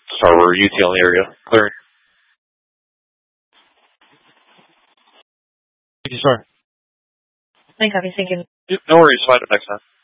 Star, we're UTL in the area. Clearing. Thank you, Star. Thank you. No worries. Find it next time.